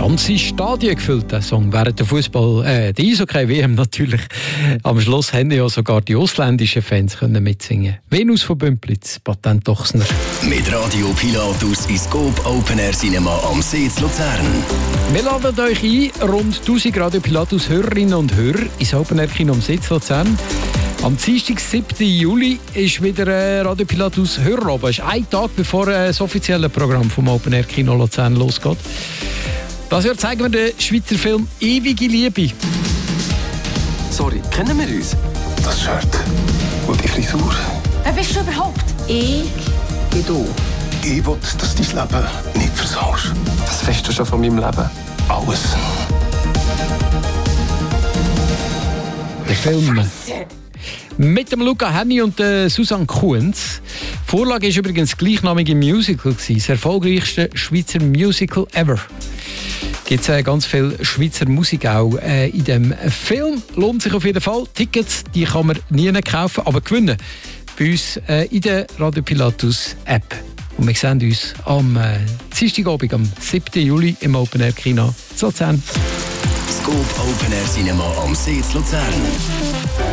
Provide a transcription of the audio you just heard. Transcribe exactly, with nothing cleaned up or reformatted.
Ganze Stadien gefüllt, der Song, während der Fußball, äh, die Eishockey-W M natürlich. Am Schluss haben ja sogar die ausländischen Fans können mitsingen. Venus von Bümplitz, Patent Ochsner. Mit Radio Pilatus ins Scope Open Air Cinema am See zu Luzern. Wir laden euch ein, rund tausend Radio Pilatus Hörerinnen und Hörer ins Open Air Kino am See zu Luzern. Am Dienstag, siebten Juli, ist wieder äh, Radio Pilatus Hörerabend. Das ist ein Tag, bevor äh, das offizielle Programm vom Open Air Kino Luzern losgeht. Das Jahr zeigen wir den Schweizer Film «Ewige Liebe». Sorry, kennen wir uns? Das Shirt und die Frisur. Wer bist du überhaupt? Ich bin du. Ich will, dass du dein Leben nicht versaust. Was weißt du schon von meinem Leben? Alles. Der Film mit dem Luca Henny und der Susanne Kuhns. Die Vorlage war übrigens das gleichnamige Musical, das erfolgreichste Schweizer Musical ever. Es gibt äh, ganz viel Schweizer Musik auch äh, in diesem Film. Lohnt sich auf jeden Fall. Tickets die kann man nie kaufen, aber gewinnen bei uns äh, in der Radio Pilatus App. Und wir sehen uns am äh, Dienstagabend, am siebten Juli im Open Air Kino zu Luzern. Scope Open Air Cinema am See zu Luzern.